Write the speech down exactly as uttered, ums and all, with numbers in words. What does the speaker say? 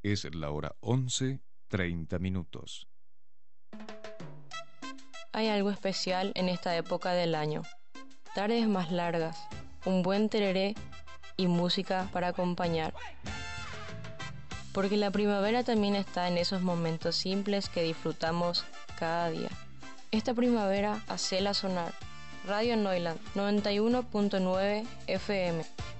Es la hora once, treinta minutos. Hay algo especial en esta época del año. Tardes más largas, un buen tereré y música para acompañar. Porque la primavera también está en esos momentos simples que disfrutamos cada día. Esta primavera hacela sonar. Radio Neuland noventa y uno punto nueve F M.